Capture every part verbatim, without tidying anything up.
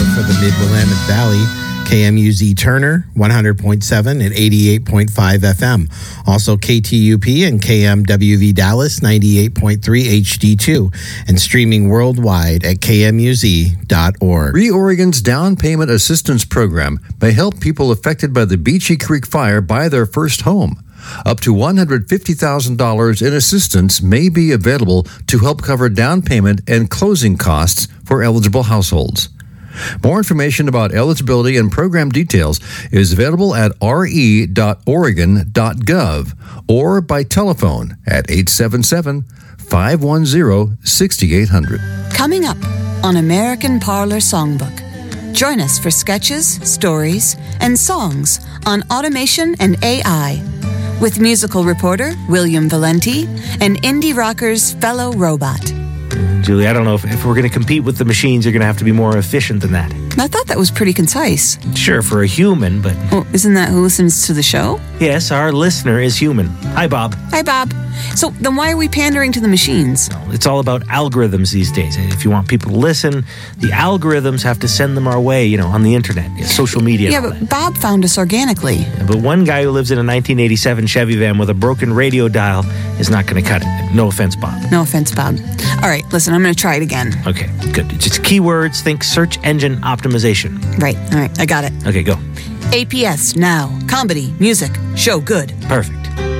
for the Mid-Willamette Valley, K M U Z Turner, one hundred point seven and eighty-eight point five F M. Also K T U P and K M W V Dallas, ninety-eight point three H D two, and streaming worldwide at K M U Z dot org. ReOregon's Down Payment Assistance Program may help people affected by the Beachy Creek Fire buy their first home. Up to one hundred fifty thousand dollars in assistance may be available to help cover down payment and closing costs for eligible households. More information about eligibility and program details is available at r e dot oregon dot gov or by telephone at eight seven seven, five one zero, six eight zero zero. Coming up on American Parlor Songbook. Join us for sketches, stories, and songs on automation and A I with musical reporter William Valenti and indie rocker's fellow robot. Julie, I don't know if, if we're going to compete with the machines, you're going to have to be more efficient than that. I thought that was pretty concise. Sure, for a human, but... Well, isn't that who listens to the show? Yes, our listener is human. Hi, Bob. Hi, Bob. So then why are we pandering to the machines? It's all about algorithms these days. If you want people to listen, the algorithms have to send them our way, you know, on the internet, social media. Yeah, but Bob found us organically. Yeah, but one guy who lives in a nineteen eighty-seven Chevy van with a broken radio dial is not going to cut it. No offense, Bob. No offense, Bob. All right, listen, I'm going to try it again. Okay, good. Just keywords, think search engine optimization. Right, all right, I got it. Okay, go. A P S, now, comedy, music, show good. Perfect.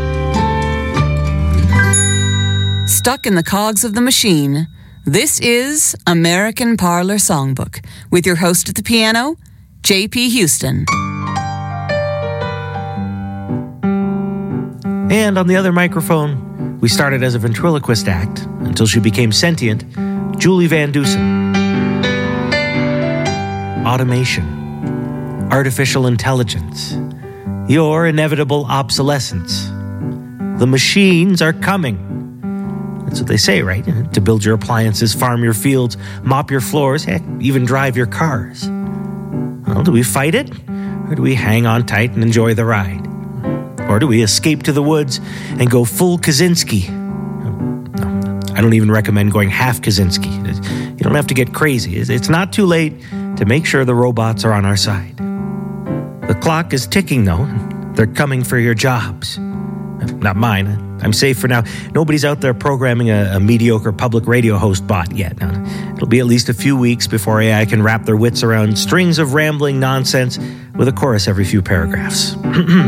Stuck in the cogs of the machine, this is American Parlor Songbook with your host at the piano, J P Houston. And on the other microphone, we started as a ventriloquist act until she became sentient, Julie Van Dusen. Automation, artificial intelligence, your inevitable obsolescence. The machines are coming. That's what they say, right? To build your appliances, farm your fields, mop your floors, heck, even drive your cars. Well, do we fight it? Or do we hang on tight and enjoy the ride? Or do we escape to the woods and go full Kaczynski? No, I don't even recommend going half Kaczynski. You don't have to get crazy. It's not too late to make sure the robots are on our side. The clock is ticking, though. They're coming for your jobs. Not mine. I'm safe for now. Nobody's out there programming a, a mediocre public radio host bot yet. Now, it'll be at least a few weeks before A I can wrap their wits around strings of rambling nonsense with a chorus every few paragraphs.